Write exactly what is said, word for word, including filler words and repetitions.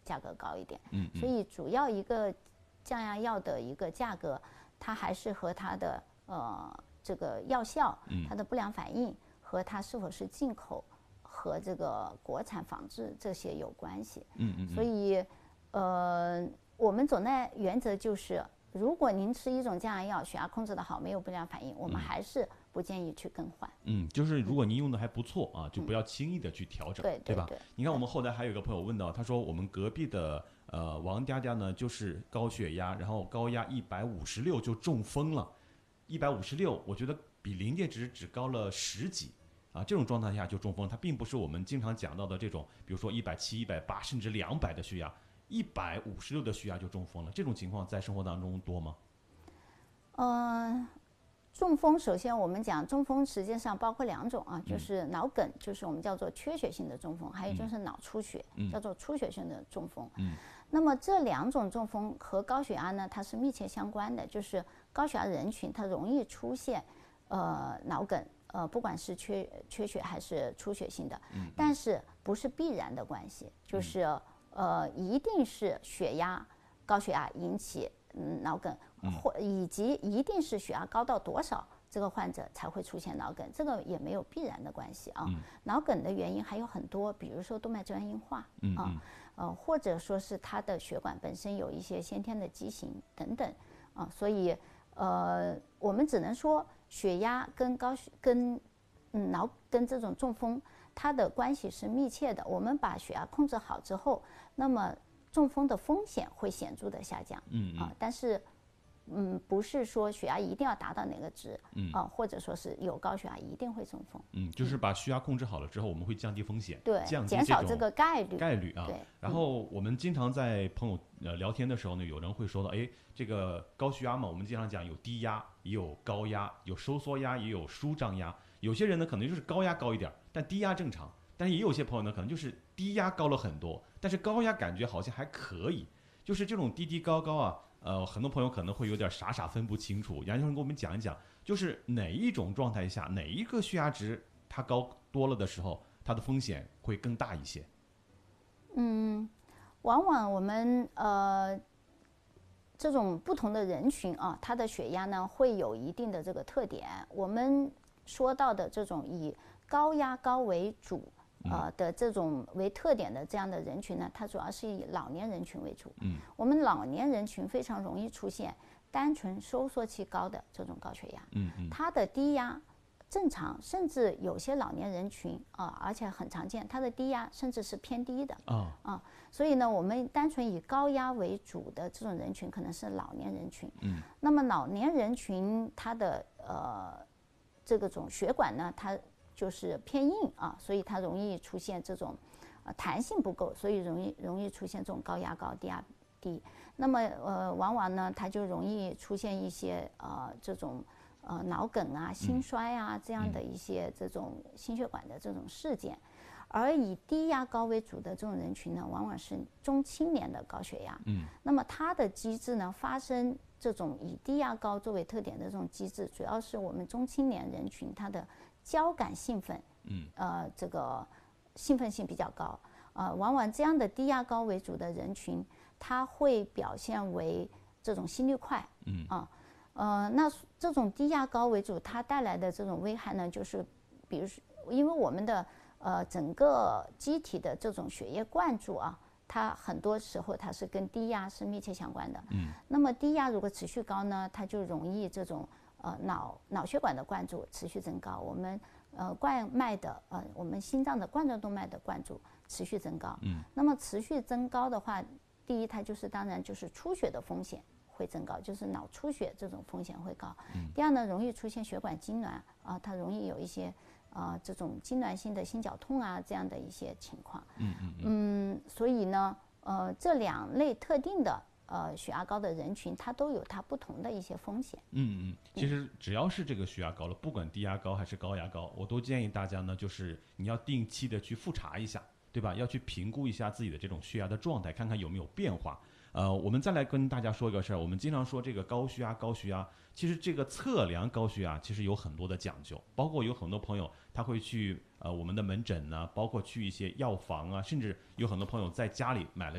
价格高一点。 嗯， 所以主要一个降压药的一个价格，它还是和它的呃这个药效、它的不良反应和它是否是进口和这个国产仿制这些有关系。 嗯嗯。 所以呃，我们总的原则就是，如果您吃一种降压药，血压控制的好，没有不良反应，我们还是不建议去更换。 嗯，就是如果您用的还不错啊，就不要轻易的去调整， 对对吧？ 对。 你看我们后台还有一个朋友问到，他说我们隔壁的呃王嗲嗲呢，就是高血压，然后高压一百五十六就中风了，一百五十六，我觉得比临界值只高了十几。啊，这种状态下就中风，它并不是我们经常讲到的这种，比如说一百七、一百八甚至两百的血压，一百五十六的血压就中风了。这种情况在生活当中多吗？ 嗯、呃，中风首先我们讲中风实际上包括两种啊，就是脑梗，就是我们叫做缺血性的中风，还有就是脑出血， 嗯、 叫做出血性的中风。 嗯， 那么这两种中风和高血压呢，它是密切相关的，就是高血压人群它容易出现呃脑梗。呃，不管是缺缺血还是出血性的， 嗯， 但是不是必然的关系，就是呃，一定是血压高血压引起嗯脑梗，或以及一定是血压高到多少，这个患者才会出现脑梗，这个也没有必然的关系啊。 嗯、 脑梗的原因还有很多，比如说动脉粥样硬化， 嗯啊，呃，或者说是他的血管本身有一些先天的畸形等等啊，所以呃，我们只能说。血压跟高血跟嗯脑跟这种中风，它的关系是密切的。我们把血压控制好之后，那么中风的风险会显著的下降。 嗯啊，但是嗯不是说血压一定要达到哪个值， 嗯啊，或者说是有高血压一定会中风。 嗯，就是把血压控制好了之后，我们会降低风险， 对， 降低减少这个概率概率啊。 对。 然后我们经常在朋友呃聊天的时候呢，有人会说到，哎，这个高血压嘛，我们经常讲有低压，也有高压，有收缩压，也有舒张压。有些人呢可能就是高压高一点，但低压正常。但是也有些朋友呢可能就是低压高了很多，但是高压感觉好像还可以。就是这种低低高高啊，呃，很多朋友可能会有点傻傻分不清楚。杨医生给我们讲一讲，就是哪一种状态下，哪一个血压值它高多了的时候，它的风险会更大一些。 嗯，往往我们呃这种不同的人群啊，他的血压呢会有一定的这个特点。我们说到的这种以高压高为主呃的这种为特点的这样的人群呢，它主要是以老年人群为主。 嗯， 我们老年人群非常容易出现单纯收缩期高的这种高血压。 嗯嗯， 它的低压正常，甚至有些老年人群啊，而且很常见，它的低压甚至是偏低的啊啊。所以呢，我们单纯以高压为主的这种人群，可能是老年人群。 嗯， 那么老年人群它的呃这个种血管呢，它就是偏硬啊，所以它容易出现这种呃弹性不够，所以容易容易出现这种高压高低压低。那么呃，往往呢，它就容易出现一些呃这种呃脑梗啊、心衰啊这样的一些这种心血管的这种事件。而以低压高为主的这种人群呢，往往是中青年的高血压。 嗯， 那么它的机制呢，发生这种以低压高作为特点的这种机制，主要是我们中青年人群它的交感兴奋， 嗯， 呃，这个兴奋性比较高，呃，往往这样的低压高为主的人群，它会表现为这种心率快， 嗯啊，呃，那这种低压高为主，它带来的这种危害呢，就是比如说，因为我们的呃整个机体的这种血液灌注啊，它很多时候它是跟低压是密切相关的， 嗯， 那么低压如果持续高呢，它就容易这种呃脑脑血管的灌注持续增高，我们呃冠脉的呃我们心脏的冠状动脉的灌注持续增高， 嗯， 那么持续增高的话，第一它就是当然就是出血的风险会增高，就是脑出血这种风险会高。 嗯、 第二呢，容易出现血管痉挛啊，它容易有一些啊、呃、这种痉挛性的心绞痛啊这样的一些情况。 嗯嗯嗯。 嗯，所以呢，呃，这两类特定的呃血压高的人群，它都有它不同的一些风险。 嗯嗯，其实只要是这个血压高了，不管低压高还是高压高，我都建议大家呢，就是你要定期的去复查一下，对吧？要去评估一下自己的这种血压的状态，看看有没有变化。呃，我们再来跟大家说一个事儿，我们经常说这个高血压，高血压，其实这个测量高血压其实有很多的讲究，包括有很多朋友他会去呃我们的门诊呢、啊，包括去一些药房啊，甚至有很多朋友在家里买了